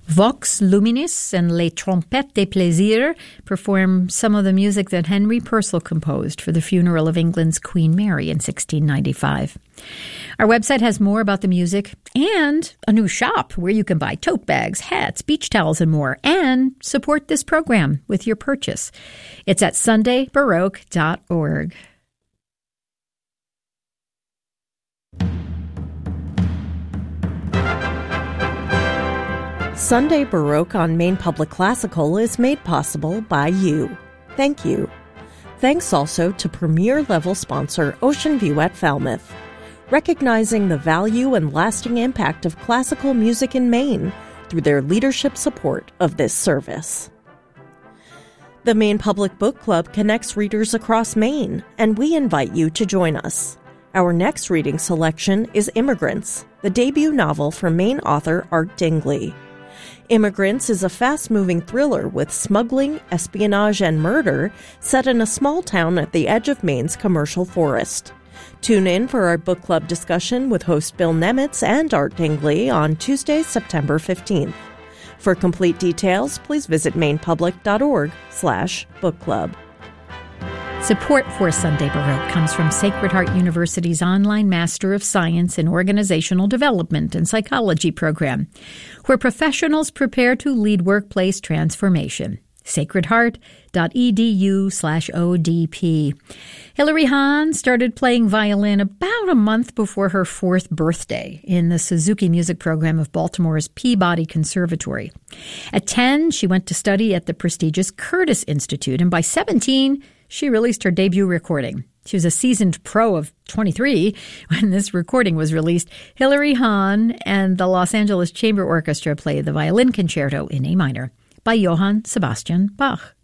Vox Luminis and Les Trompettes des Plaisirs perform some of the music that Henry Purcell composed for the funeral of England's Queen Mary in 1695. Our website has more about the music and a new shop where you can buy tote bags, hats, beach towels, and more, and support this program with your purchase. It's at sundaybaroque.org. Sunday Baroque on Maine Public Classical is made possible by you. Thank you. Thanks also to premier-level sponsor Ocean View at Falmouth, recognizing the value and lasting impact of classical music in Maine through their leadership support of this service. The Maine Public Book Club connects readers across Maine, and we invite you to join us. Our next reading selection is Immigrants, the debut novel from Maine author Art Dingley. Immigrants is a fast-moving thriller with smuggling, espionage, and murder set in a small town at the edge of Maine's commercial forest. Tune in for our book club discussion with host Bill Nemitz and Art Dingley on Tuesday, September 15th. For complete details, please visit mainepublic.org/book club. Support for Sunday Baroque comes from Sacred Heart University's online Master of Science in Organizational Development and Psychology program, where professionals prepare to lead workplace transformation. sacredheart.edu/ODP. Hilary Hahn started playing violin about a month before her 4th birthday in the Suzuki Music Program of Baltimore's Peabody Conservatory. At 10, she went to study at the prestigious Curtis Institute, and by 17, she released her debut recording. She was a seasoned pro of 23 when this recording was released. Hilary Hahn and the Los Angeles Chamber Orchestra played the violin concerto in A minor by Johann Sebastian Bach.